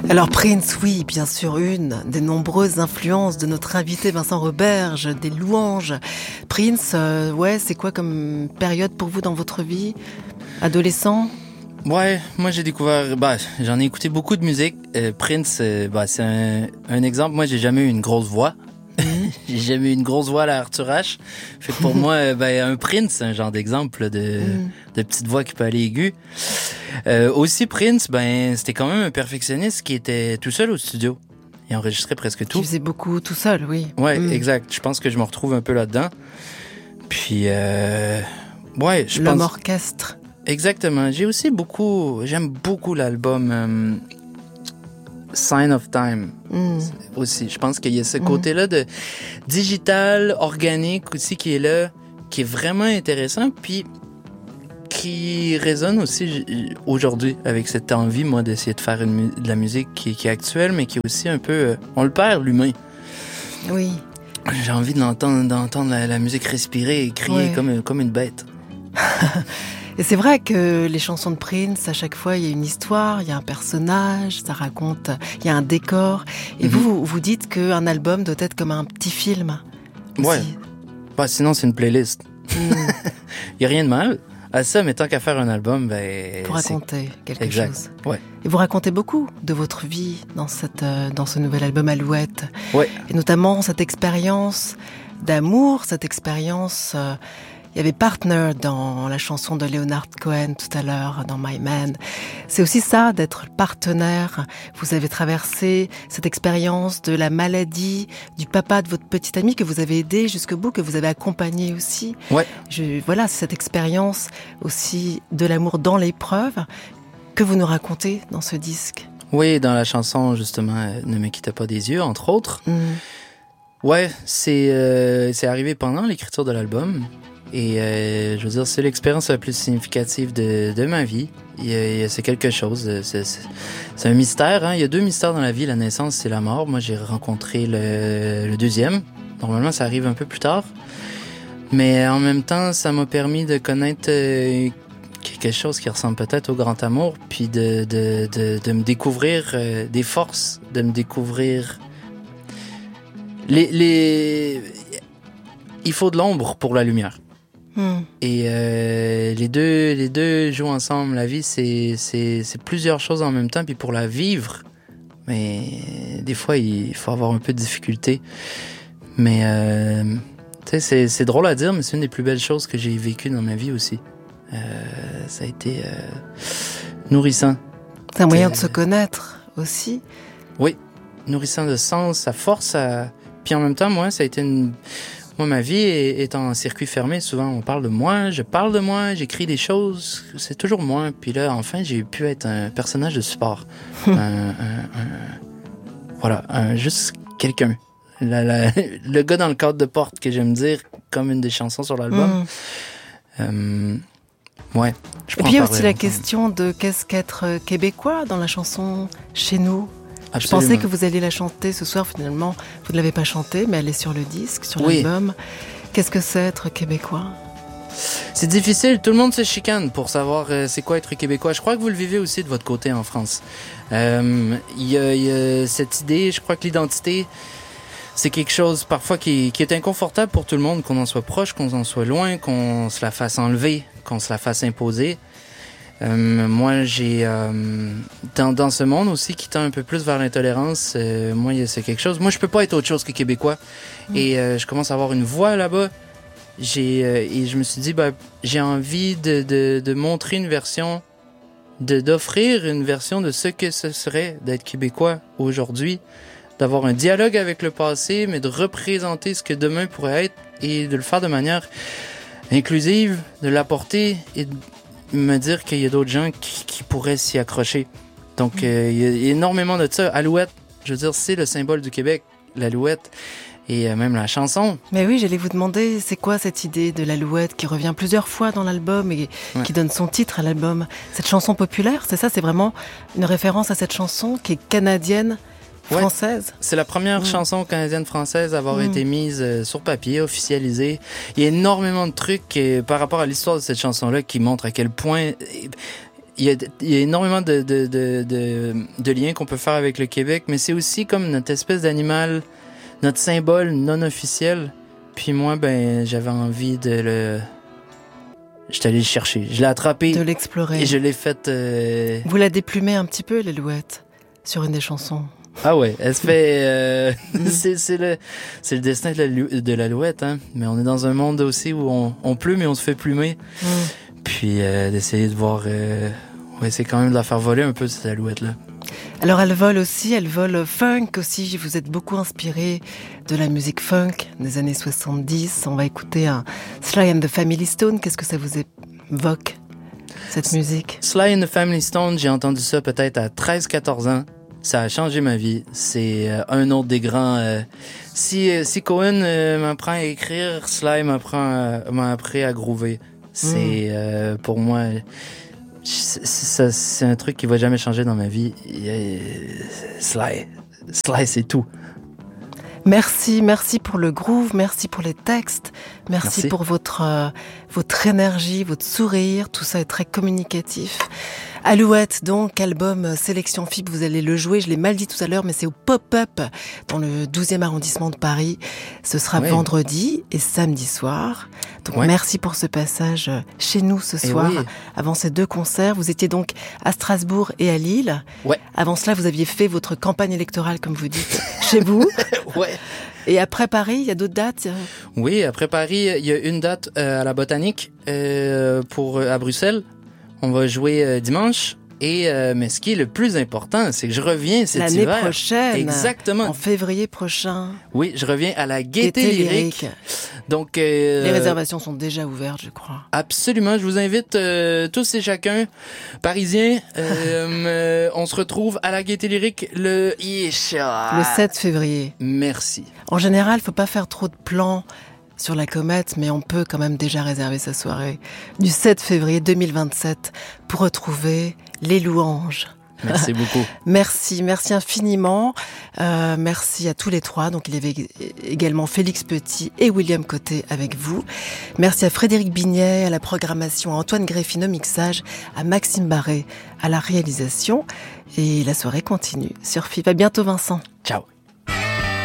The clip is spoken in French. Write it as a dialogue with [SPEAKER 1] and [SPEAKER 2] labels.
[SPEAKER 1] Alors Prince, oui, bien sûr, une des nombreuses influences de notre invité Vincent Roberge, des louanges. Prince, ouais, c'est quoi comme période pour vous dans votre vie? Adolescent?
[SPEAKER 2] Ouais, moi j'ai découvert, j'en ai écouté beaucoup de musique. Prince, c'est un exemple. Moi, j'ai jamais eu une grosse voix. J'ai jamais eu une grosse voix à la Arthur H. Fait que pour moi, un Prince, c'est un genre d'exemple de petite voix qui peut aller aiguë. Aussi Prince, c'était quand même un perfectionniste qui était tout seul au studio. Il enregistrait presque tout.
[SPEAKER 1] Qui faisait beaucoup tout seul, oui.
[SPEAKER 2] Ouais, exact. Je pense que je me retrouve un peu là-dedans. Puis,
[SPEAKER 1] L'homme orchestre.
[SPEAKER 2] Exactement. J'aime beaucoup l'album Sign of Time aussi. Je pense qu'il y a ce côté-là de digital, organique aussi qui est là, qui est vraiment intéressant, puis qui résonne aussi aujourd'hui avec cette envie, moi, d'essayer de faire de la musique qui est actuelle, mais qui est aussi un peu... on le perd, l'humain.
[SPEAKER 1] Oui.
[SPEAKER 2] J'ai envie d'entendre la musique respirer et crier comme une bête.
[SPEAKER 1] Et c'est vrai que les chansons de Prince, à chaque fois, il y a une histoire, il y a un personnage, ça raconte, il y a un décor. Et vous dites qu'un album doit être comme un petit film.
[SPEAKER 2] Ouais. Sinon, c'est une playlist. Il n'y a rien de mal à ça, mais tant qu'à faire un album,
[SPEAKER 1] pour raconter quelque chose.
[SPEAKER 2] Ouais.
[SPEAKER 1] Et vous racontez beaucoup de votre vie dans ce nouvel album Alouette.
[SPEAKER 2] Ouais.
[SPEAKER 1] Et notamment cette expérience d'amour, cette expérience... il y avait Partner dans la chanson de Leonard Cohen tout à l'heure, dans My Man. C'est aussi ça, d'être partenaire. Vous avez traversé cette expérience de la maladie du papa de votre petite amie que vous avez aidé jusqu'au bout, que vous avez accompagné aussi.
[SPEAKER 2] Ouais.
[SPEAKER 1] Voilà, cette expérience aussi de l'amour dans l'épreuve que vous nous racontez dans ce disque.
[SPEAKER 2] Oui, dans la chanson, justement, Ne me quitte pas des yeux, entre autres. Ouais, c'est arrivé pendant l'écriture de l'album. Et je veux dire, c'est l'expérience la plus significative de ma vie. C'est quelque chose. C'est un mystère. Hein? Il y a 2 mystères dans la vie, la naissance et la mort. Moi, j'ai rencontré le deuxième. Normalement, ça arrive un peu plus tard. Mais en même temps, ça m'a permis de connaître quelque chose qui ressemble peut-être au grand amour, puis de me découvrir des forces, de me découvrir... Il faut de l'ombre pour la lumière. Et les deux jouent ensemble. La vie, c'est plusieurs choses en même temps. Puis pour la vivre, mais des fois, il faut avoir un peu de difficulté. Mais tu sais, c'est drôle à dire, mais c'est une des plus belles choses que j'ai vécues dans ma vie aussi. Ça a été nourrissant.
[SPEAKER 1] C'est un moyen de se connaître aussi.
[SPEAKER 2] Oui, nourrissant de sens, ça force à... Puis en même temps, moi, ça a été Moi, ma vie est en circuit fermé. Souvent, on parle de moi, je parle de moi, j'écris des choses. C'est toujours moi. Puis là, enfin, j'ai pu être un personnage de support. Juste quelqu'un. Le gars dans le cadre de porte que j'aime dire, comme une des chansons sur l'album. Ouais.
[SPEAKER 1] Et puis il y a aussi la question de qu'est-ce qu'être québécois dans la chanson Chez nous.
[SPEAKER 2] Absolument.
[SPEAKER 1] Je pensais que vous alliez la chanter ce soir, finalement, vous ne l'avez pas chantée, mais elle est sur le disque, sur l'album. Qu'est-ce que c'est être québécois?
[SPEAKER 2] C'est difficile, tout le monde se chicane pour savoir c'est quoi être québécois. Je crois que vous le vivez aussi de votre côté en France. Il y a cette idée, je crois que l'identité, c'est quelque chose parfois qui est inconfortable pour tout le monde, qu'on en soit proche, qu'on en soit loin, qu'on se la fasse enlever, qu'on se la fasse imposer. Moi, j'ai dans ce monde aussi qui tend un peu plus vers l'intolérance, moi, c'est quelque chose. Moi, je peux pas être autre chose que québécois. Et je commence à avoir une voix là-bas. Et je me suis dit, j'ai envie de montrer une version, d'offrir une version de ce que ce serait d'être québécois aujourd'hui, d'avoir un dialogue avec le passé, mais de représenter ce que demain pourrait être et de le faire de manière inclusive, de l'apporter et de me dire qu'il y a d'autres gens qui pourraient s'y accrocher. Donc, il y a énormément de ça. Alouette, je veux dire, c'est le symbole du Québec, l'alouette, et même la chanson.
[SPEAKER 1] Mais oui, j'allais vous demander, c'est quoi cette idée de l'alouette qui revient plusieurs fois dans l'album et qui donne son titre à l'album? Cette chanson populaire, c'est ça? C'est vraiment une référence à cette chanson qui est canadienne, française?
[SPEAKER 2] C'est la première chanson canadienne-française à avoir été mise sur papier, officialisée. Il y a énormément de trucs par rapport à l'histoire de cette chanson-là qui montrent à quel point... il y a énormément de liens qu'on peut faire avec le Québec, mais c'est aussi comme notre espèce d'animal, notre symbole non officiel. Puis moi, ben, j'avais envie j'étais allé le chercher. Je l'ai attrapé.
[SPEAKER 1] De l'explorer.
[SPEAKER 2] Et je l'ai fait...
[SPEAKER 1] Vous la déplumez un petit peu, l'alouette, sur une des chansons.
[SPEAKER 2] Ah ouais, elle se fait... c'est le destin de l'alouette, hein. Mais on est dans un monde aussi où on plume et on se fait plumer. Puis d'essayer de voir... ouais, c'est quand même de la faire voler un peu, cette alouette-là.
[SPEAKER 1] Alors elle vole aussi, elle vole funk aussi. Vous êtes beaucoup inspiré de la musique funk des années 70. On va écouter un Sly and the Family Stone. Qu'est-ce que ça vous évoque, cette musique?
[SPEAKER 2] Sly and the Family Stone, j'ai entendu ça peut-être à 13-14 ans. Ça a changé ma vie. C'est un autre des grands... Si Cohen m'apprend à écrire, Sly m'a appris à groover. C'est pour moi... C'est un truc qui va jamais changer dans ma vie. Sly, c'est tout.
[SPEAKER 1] Merci pour le groove, merci pour les textes, merci. Pour votre énergie, votre sourire, tout ça est très communicatif. Alouette, donc, album Sélection FIP, vous allez le jouer, je l'ai mal dit tout à l'heure, mais c'est au Pop-Up, dans le 12e arrondissement de Paris. Ce sera vendredi et samedi soir. Donc merci pour ce passage chez nous ce soir, avant ces 2 concerts. Vous étiez donc à Strasbourg et à Lille. Avant cela, vous aviez fait votre campagne électorale, comme vous dites, chez vous. Et après Paris, il y a d'autres dates?
[SPEAKER 2] Oui, après Paris, il y a une date à la Botanique à Bruxelles. On va jouer dimanche. Et mais ce qui est le plus important, c'est que je reviens cet hiver.
[SPEAKER 1] L'année prochaine.
[SPEAKER 2] Exactement.
[SPEAKER 1] En février prochain.
[SPEAKER 2] Oui, je reviens à la Gaieté Lyrique. Donc
[SPEAKER 1] les réservations sont déjà ouvertes, je crois.
[SPEAKER 2] Absolument, je vous invite tous et chacun, parisiens. On se retrouve à la Gaieté Lyrique le
[SPEAKER 1] 7 février.
[SPEAKER 2] Merci.
[SPEAKER 1] En général, faut pas faire trop de plans sur la comète, mais on peut quand même déjà réserver sa soirée du 7 février 2027 pour retrouver les louanges.
[SPEAKER 2] Merci beaucoup.
[SPEAKER 1] Merci infiniment. Merci à tous les 3. Donc il y avait également Félix Petit et William Côté avec vous. Merci à Frédéric Bignet à la programmation, à Antoine Greffin au mixage, à Maxime Barré à la réalisation. Et la soirée continue sur FIP. À bientôt Vincent.
[SPEAKER 2] Ciao.